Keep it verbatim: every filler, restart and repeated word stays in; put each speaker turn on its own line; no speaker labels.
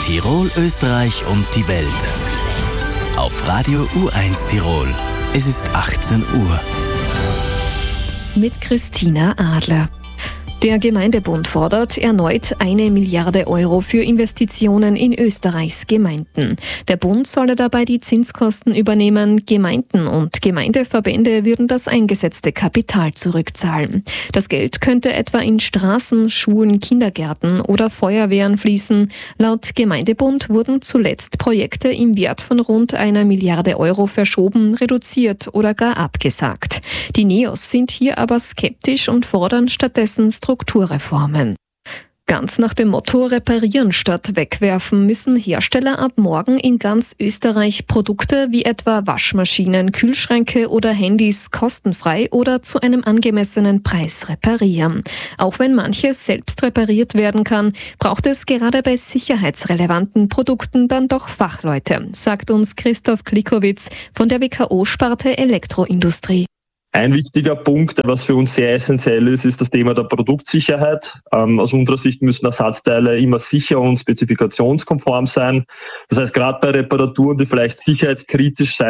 Tirol, Österreich und die Welt. Auf Radio U eins Tirol. Es ist achtzehn Uhr.
Mit Christina Adler. Der Gemeindebund fordert erneut eine Milliarde Euro für Investitionen in Österreichs Gemeinden. Der Bund solle dabei die Zinskosten übernehmen. Gemeinden und Gemeindeverbände würden das eingesetzte Kapital zurückzahlen. Das Geld könnte etwa in Straßen, Schulen, Kindergärten oder Feuerwehren fließen. Laut Gemeindebund wurden zuletzt Projekte im Wert von rund einer Milliarde Euro verschoben, reduziert oder gar abgesagt. Die Neos sind hier aber skeptisch und fordern stattdessen Strukturreformen. Ganz nach dem Motto Reparieren statt Wegwerfen müssen Hersteller ab morgen in ganz Österreich Produkte wie etwa Waschmaschinen, Kühlschränke oder Handys kostenfrei oder zu einem angemessenen Preis reparieren. Auch wenn manches selbst repariert werden kann, braucht es gerade bei sicherheitsrelevanten Produkten dann doch Fachleute, sagt uns Christoph Klikowitz von der W K O-Sparte Elektroindustrie.
Ein wichtiger Punkt, was für uns sehr essentiell ist, ist das Thema der Produktsicherheit. Ähm, aus unserer Sicht müssen Ersatzteile immer sicher und spezifikationskonform sein. Das heißt, gerade bei Reparaturen, die vielleicht sicherheitskritisch sein,